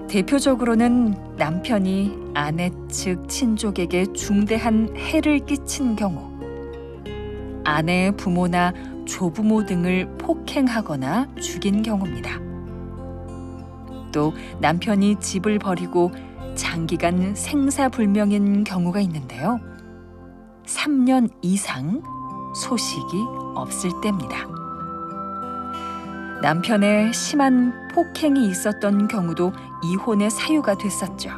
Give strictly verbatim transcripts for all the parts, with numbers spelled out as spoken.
대표적으로는 남편이 아내 측 친족에게 중대한 해를 끼친 경우, 아내의 부모나 조부모 등을 폭행하거나 죽인 경우입니다. 또 남편이 집을 버리고 장기간 생사불명인 경우가 있는데요. 삼 년 이상 소식이 없을 때입니다. 남편의 심한 폭행이 있었던 경우도 이혼의 사유가 됐었죠.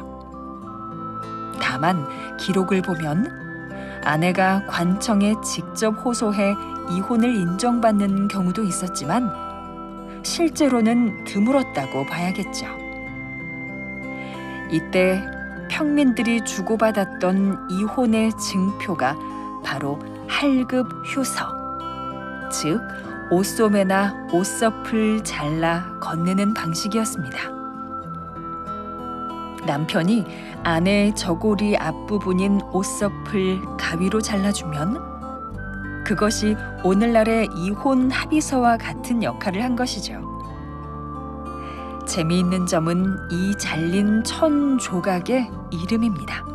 다만 기록을 보면 아내가 관청에 직접 호소해 이혼을 인정받는 경우도 있었지만 실제로는 드물었다고 봐야겠죠. 이때 평민들이 주고받았던 이혼의 증표가 바로 할급 휴서, 즉 옷소매나 옷서풀 잘라 건네는 방식이었습니다. 남편이 아내의 저고리 앞부분인 옷서풀 가위로 잘라주면 그것이 오늘날의 이혼 합의서와 같은 역할을 한 것이죠. 재미있는 점은 이 잘린 천 조각의 이름입니다.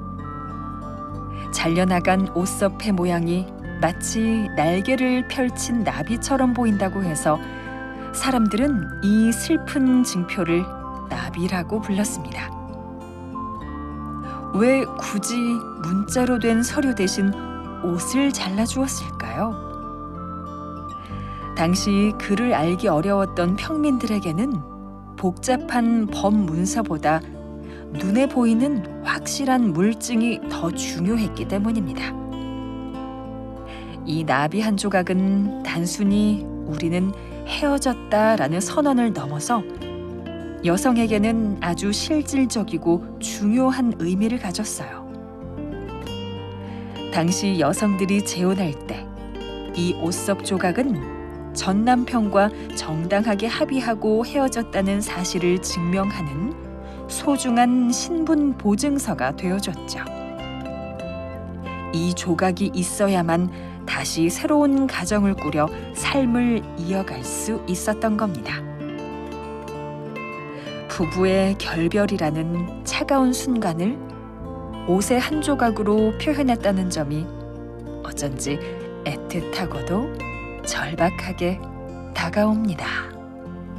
잘려나간 옷서패 모양이 마치 날개를 펼친 나비처럼 보인다고 해서 사람들은 이 슬픈 증표를 나비라고 불렀습니다. 왜 굳이 문자로 된 서류 대신 옷을 잘라주었을까요? 당시 글을 알기 어려웠던 평민들에게는 복잡한 법 문서보다 눈에 보이는 확실한 물증이 더 중요했기 때문입니다. 이 나비 한 조각은 단순히 우리는 헤어졌다라는 선언을 넘어서 여성에게는 아주 실질적이고 중요한 의미를 가졌어요. 당시 여성들이 재혼할 때 이 옷섭 조각은 전 남편과 정당하게 합의하고 헤어졌다는 사실을 증명하는 소중한 신분 보증서가 되어줬죠. 이 조각이 있어야만 다시 새로운 가정을 꾸려 삶을 이어갈 수 있었던 겁니다. 부부의 결별이라는 차가운 순간을 옷의 한 조각으로 표현했다는 점이 어쩐지 애틋하고도 절박하게 다가옵니다.